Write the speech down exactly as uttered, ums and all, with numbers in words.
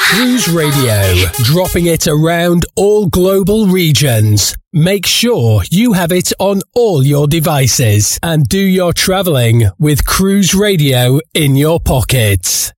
Cruise Radio, dropping it around all global regions. Make sure you have it on all your devices and do your travelling with Cruise Radio in your pockets.